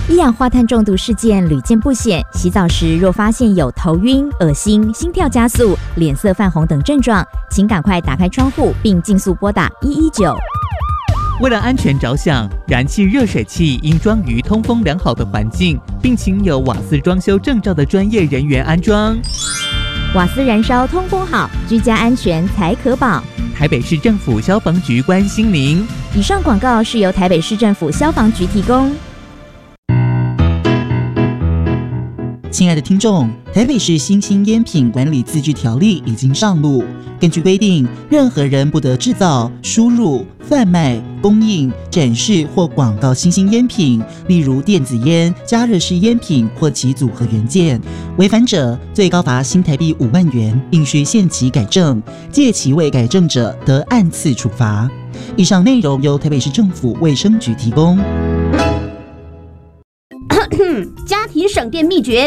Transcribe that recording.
一氧化碳中毒事件屡见不鲜，洗澡时若发现有头晕、恶心、心跳加速、脸色泛红等症状，请赶快打开窗户并尽速拨打119。 为了安全着想，燃气热水器应装于通风良好的环境，并请有瓦斯装修证照的专业人员安装。 瓦斯燃烧通风好，居家安全才可保。 台北市政府消防局关心您。 以上广告是由台北市政府消防局提供。 亲爱的听众，台北市新兴烟品管理自治条例已经上路。根据规定，任何人不得制造、输入、贩卖、供应、展示或广告新兴烟品，例如电子烟、加热式烟品或其组合元件。违反者，最高罚新台币5万元，并需限期改正。届期未改正者，得按次处罚。以上内容由台北市政府卫生局提供。 家庭省电秘诀